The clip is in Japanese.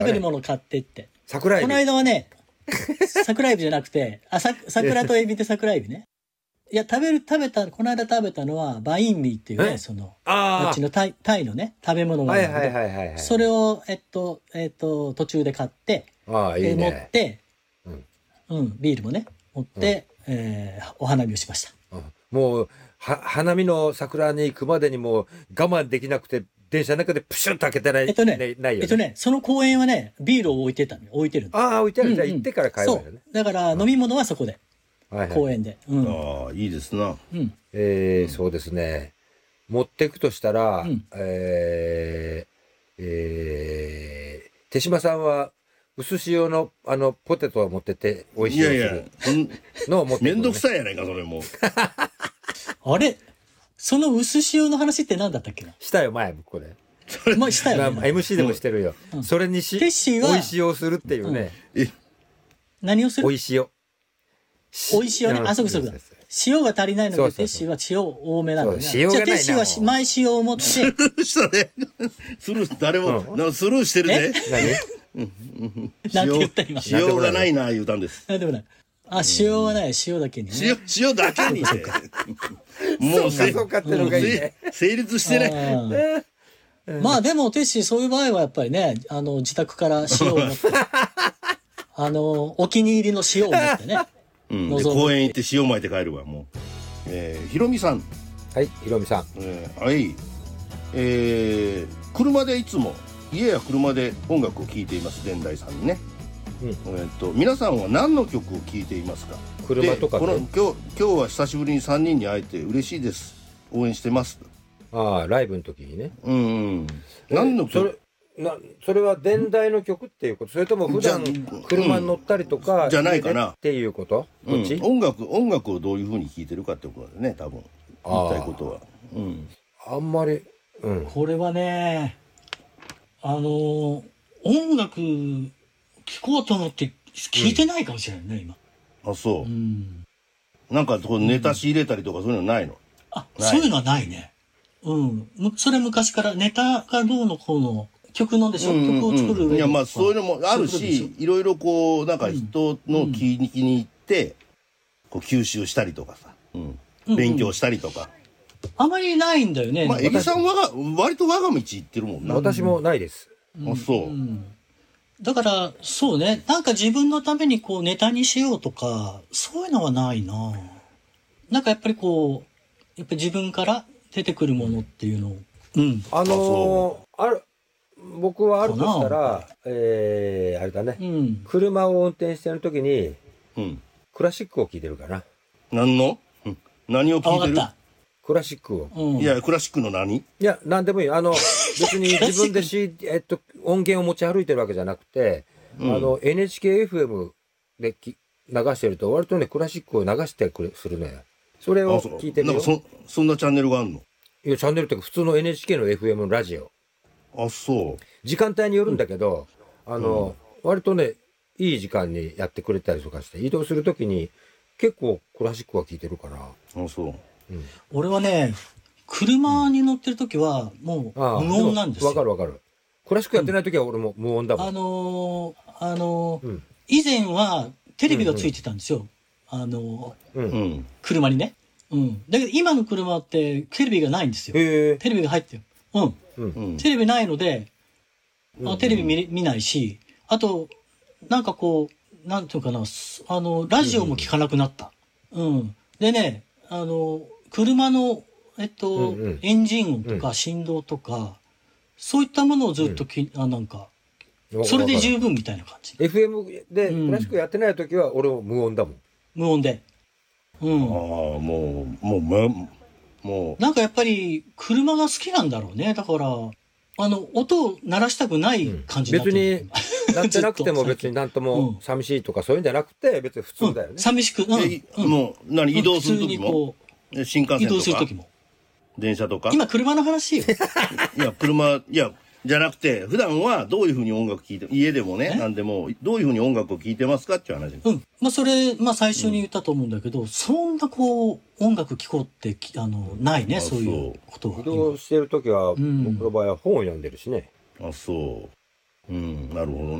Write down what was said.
食べるもの買ってって。 桜エビ。 この間はね、桜エビじゃなくて、桜とエビで桜エビね。いや、この間食べたのは、バインミーっていうね、あっちのタイのね、食べ物があるんだけど、それを、途中で買って、持って、ビールもね、持って、お花見をしました。 もう、花見の桜に行くまでにもう我慢できなくて、電車の中でプシュッと開けてないよね。 その公園はね、ビールを置いてるんだ。 置いてある。じゃあ行ってから買えばいいよね。 だから飲み物はそこで。公園で。 ああ、いいですな。 そうですね。持っていくとしたら、手島さんは、薄塩の、ポテトを持ってて、美味しいのを持ってめんどくさいやないか、それも。 あれその薄塩の話って何だったっけな。 したよ、前、これ。 したよね。 MC でもしてるよ。それにテッシーは、 美味しいをするっていうね。 何をする？ 美味しいよ。 美味しいよね。そうだ。塩が足りないので、テッシーは塩多めなのね。じゃあ、テッシーは前塩を持って。スルーしたね。誰も、スルーしてるね。 なんて言った今。 塩がないな、言うたんです。 なんでもない。塩はない、塩だけにね。 塩だけにね。 もうそうかってのがいいね。 成立してない。 まあでも、テッシー、そういう場合はやっぱりね、自宅から塩を持って、お気に入りの塩を持ってね。 公園行って塩巻いて帰るわ、もう。ひろみさん。 はい、ひろみさん。 はい。車でいつも、家や車で音楽を聴いています、伝来さんにね。皆さんは何の曲を聴いていますか？ 車とかね。 今日は久しぶりに3人に会えて嬉しいです。応援してます。 ライブの時にね。 何の曲？ それは伝来の曲っていうこと？それとも普段車に乗ったりとかじゃないかなっていうこと？どっち？ 音楽をどういう風に聴いてるかってことだよね、多分。言いたいことは。 あんまり、 これはね、音楽聴こうと思って聴いてないかもしれないね、今。 あ、そう。なんかネタ仕入れたりとかそういうのないの？ そういうのはないね。それ昔からネタがどうのこうの曲のでしょ、曲を作る上で。 いや、まあそういうのもあるし、いろいろこう、なんか人の気に入って、こう吸収したりとかさ、勉強したりとか。 あまりないんだよね。 まあ、エビさんは割と我が道行ってるもんな。 私もないです。 そう。 だから、そうね。なんか自分のためにこうネタにしようとか、そういうのはないな。なんかやっぱりこう、やっぱり自分から出てくるものっていうのを。 僕はあるとしたら、あれだね。車を運転してる時に、クラシックを聴いてるかな。 何を聴いてる？ クラシックを。 いや、クラシックの何？ いや、なんでもいい。別に自分で音源を持ち歩いてるわけじゃなくて、NHK-FM で流してると、割とね、クラシックを流してするね。それを聞いてるよ。 なんかそんなチャンネルがあるの？ いや、チャンネルって普通の NHK の FM のラジオ。 そう。 時間帯によるんだけど、割とね、いい時間にやってくれたりとかして、移動するときに結構クラシックは聴いてるから。 そう。 俺はね、車に乗ってるときはもう無音なんですよ。 わかる。クラシックやってないときは俺も無音だもん。 以前はテレビがついてたんですよ。車にね。だけど今の車ってテレビがないんですよ。テレビが入ってる。テレビないので、テレビ見ないし、あと、なんかこう、なんていうかな、ラジオも聞かなくなった。でね、車の、エンジン音とか振動とか、そういったものをずっとなんか、それで十分みたいな感じ。 FM でクラシックやってない時は俺も無音だもん。 無音で。 もう。 なんかやっぱり車が好きなんだろうね。だから、音を鳴らしたくない感じだと思う。 別に、なってなくても別になんとも寂しいとかそういうんじゃなくて、別に普通だよね。 寂しく、 もう、移動する時も新幹線とか移動する時も。電車とか今車の話よ。 じゃなくて、普段はどういうふうに音楽聴いて、家でもね、なんでも、どういうふうに音楽を聴いてますかっていう話。 それ、最初に言ったと思うんだけど、そんなこう、音楽聴こうって、ないね、そういうことは。 移動してるときは、僕の場合は本を読んでるしね。 そう。 うん、なるほどね。